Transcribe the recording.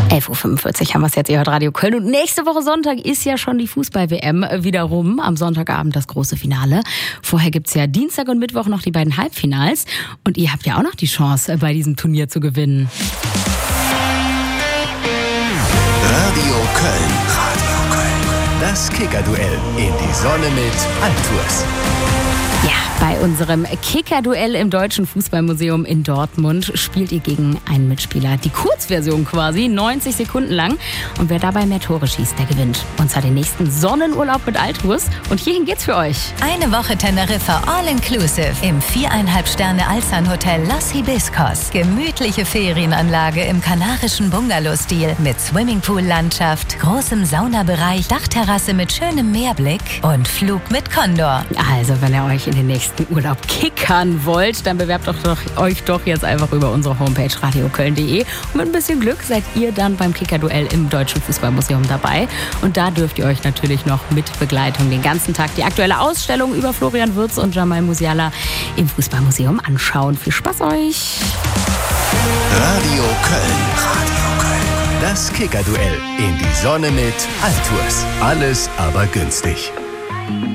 11.45 Uhr haben wir es jetzt, ihr hört Radio Köln. Und nächste Woche Sonntag ist ja schon die Fußball-WM wieder rum. Am Sonntagabend das große Finale. Vorher gibt es ja Dienstag und Mittwoch noch die beiden Halbfinals. Und ihr habt ja auch noch die Chance, bei diesem Turnier zu gewinnen. Radio Köln. Radio Köln. Das Kicker-Duell in die Sonne mit Altours. Ja, bei unserem Kicker-Duell im Deutschen Fußballmuseum in Dortmund spielt ihr gegen einen Mitspieler. Die Kurzversion quasi, 90 Sekunden lang. Und wer dabei mehr Tore schießt, der gewinnt. Und zwar den nächsten Sonnenurlaub mit Altours. Und hierhin geht's für euch. Eine Woche Teneriffa All-Inclusive im 4,5 Sterne Alzan-Hotel Los Hibiscos. Gemütliche Ferienanlage im kanarischen Bungalow-Stil mit Swimmingpool-Landschaft, großem Saunabereich, Dachterrasse mit schönem Meerblick und Flug mit Condor. Also, wenn ihr euch in den nächsten Urlaub kickern wollt, dann bewerbt euch doch jetzt einfach über unsere Homepage radioköln.de. Und mit ein bisschen Glück seid ihr dann beim Kicker-Duell im Deutschen Fußballmuseum dabei. Und da dürft ihr euch natürlich noch mit Begleitung den ganzen Tag die aktuelle Ausstellung über Florian Wirtz und Jamal Musiala im Fußballmuseum anschauen. Viel Spaß euch! Radio Köln. Radio Köln. Das Kicker-Duell in die Sonne mit Altours. Alles aber günstig.